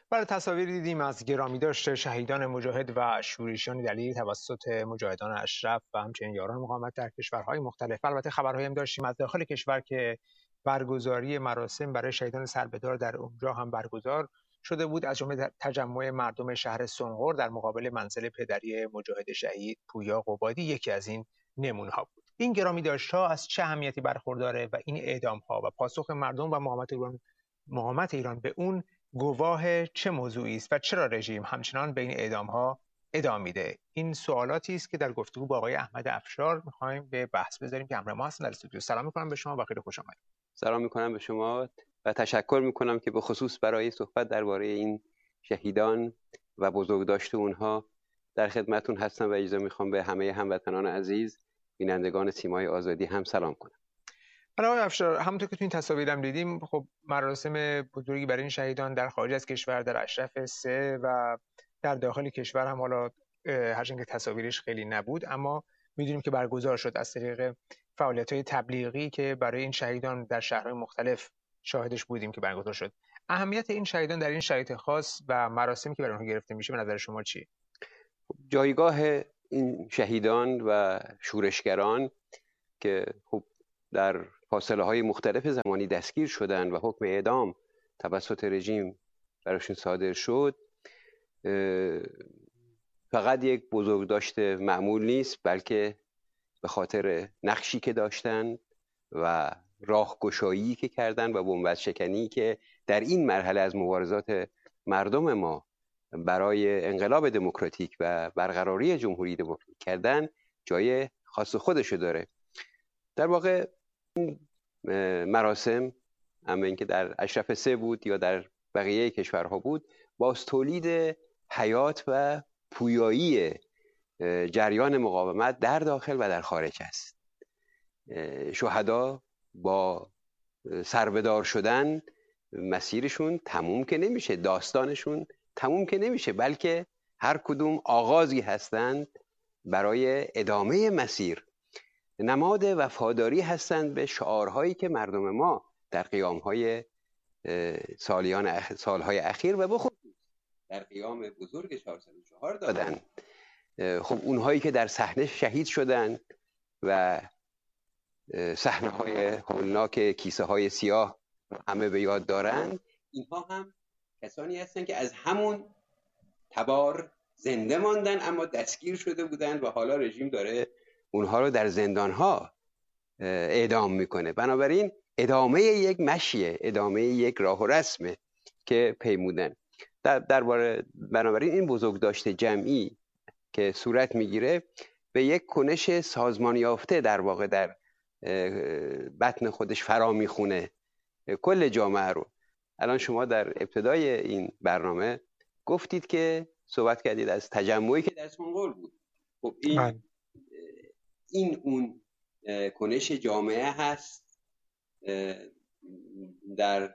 برای تصاویری دیدیم از گرامیداشت شهیدان مجاهد و شورشیان دلیری توسط مجاهدان اشرف و همچنین یاران مقاومت در کشورهای مختلف. البته خبرهایی هم داشتیم از داخل کشور که برگزاری مراسم برای شهیدان سربهدار در اونجا هم برگزار شده بود، از جمله تجمع مردم شهر سنقر در مقابل منزل پدری مجاهد شهید پویا قبادی یکی از این نمونه‌ها بود. این گرامیداشت‌ها از چه اهمیتی برخورداره و این اعدام‌ها و پاسخ مردم و مقاومت ایران به اون گواه چه موضوعی است و چرا رژیم همچنان به این اعدام‌ها ادامه میده؟ این سوالاتی است که در گفتگو با آقای احمد افشار می‌خوایم به بحث بذاریم که همراه ما هستن در استودیو. سلام می‌کنم به شما و خیلی خوش آمدید. سلام می‌کنم به شما و تشکر می‌کنم که به خصوص برای صحبت درباره این شهیدان و بزرگداشت اونها در خدمتتون هستم و اجازه می‌خوام به همه هموطنان عزیز بینندگان سیمای آزادی هم سلام کنم. آقای افشار، همونطور که تو این تصاویرم دیدیم، خب مراسم بزرگی برای این شهیدان در خارج از کشور، در اشرف 3 و در داخل کشور هم، حالا هرچند که تصاویرش خیلی نبود، اما میدونیم که برگزار شد از طریق فعالیت‌های تبلیغی که برای این شهیدان در شهرهای مختلف شاهدش بودیم که برگزار شد. اهمیت این شهیدان در این شرایط خاص و مراسمی که برای اونها گرفته میشه به نظر شما چیه؟ جایگاه این شهیدان و شورشگران که خب در فاصله‌های مختلف زمانی دستگیر شدند و حکم اعدام توسط رژیم براشون صادر شد، فقط یک بزرگداشت معمول نیست، بلکه به خاطر نقشی که داشتن و راهگشایی که کردن و بنبست شکنی که در این مرحله از مبارزات مردم ما برای انقلاب دموکراتیک و برقراری جمهوری دموکراتیک کردن جای خاص خودشو داره. در واقع این مراسم، اما اینکه در اشرف 3 بود یا در بقیه کشورها بود، باز تولید حیات و پویایی جریان مقاومت در داخل و در خارج است. شهدا با سربهدار شدن مسیرشون تموم که نمیشه، داستانشون تموم که نمیشه، بلکه هر کدوم آغازی هستند برای ادامه مسیر، نماد وفاداری هستند به شعارهایی که مردم ما در قیامهای سالهای اخیر و بخصوص در قیام بزرگ 404 دادن. خب اونهایی که در صحنه شهید شدند و صحنه‌های هولناک کیسه های سیاه همه به یاد دارند، اینها هم کسانی هستند که از همون تبار زنده ماندن اما دستگیر شده بودند و حالا رژیم داره اونها رو در زندانها اعدام میکنه. بنابراین ادامه یک مشیه، ادامه یک راه و رسمه که پیمودن. بنابراین این بزرگداشت جمعی که صورت میگیره به یک کنش سازمان یافته در واقع در بطن خودش فرا میخونه کل جامعه رو. الان شما در ابتدای این برنامه گفتید که صحبت کردید از تجمعی که در سنقر بود. خب این اون کنش جامعه هست در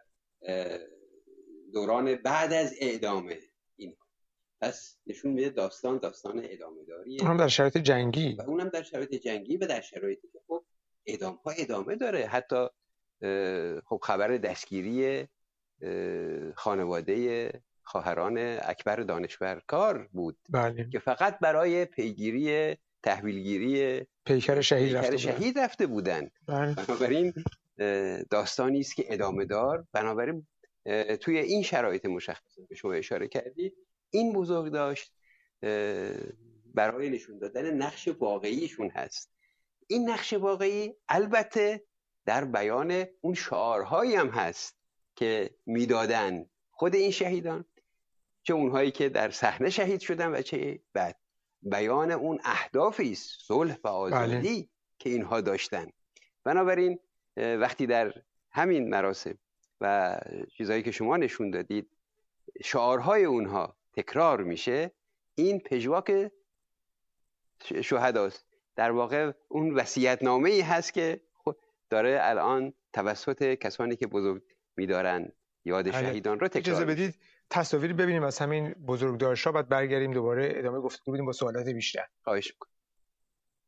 دوران بعد از اعدامه. این پس نشون میده داستان ادامه داریه، اونم در شرایط جنگی و اونم در شرایط جنگی و در شرایطی که خب اعدام ها ادامه داره. حتی خب خبر دستگیری خانواده خواهران اکبر دانشورکار بود. بله. که فقط برای پیگیری تحویلگیری پیکر شهید رفته بودن. بله. بنابراین داستانی است که ادامه دار. بنابراین توی این شرایط مشخص که شما اشاره کردید، این بزرگداشت برای نشون دادن نقش واقعیشون هست. این نقش واقعی البته در بیان اون شعارهایی هم هست که میدادن خود این شهیدان، چه اونهایی که در صحنه شهید شدن و چه بعد. بیان اون اهدافی است، صلح و آزادی بله. که اینها داشتن. بنابراین وقتی در همین مراسم و چیزهایی که شما نشون دادید شعارهای اونها تکرار میشه، این پژواک شهداست. در واقع اون وصیت‌نامه‌ای هست که داره الان توسط کسانی که بزرگ می‌دارن یاد شهیدان رو تکرار. اجازه بدید تصاویری ببینیم از همین بزرگداشت‌ها، بعد برگردیم دوباره ادامه گفتگو بدیم با سوالات بیشتر. خواهش می‌کنم.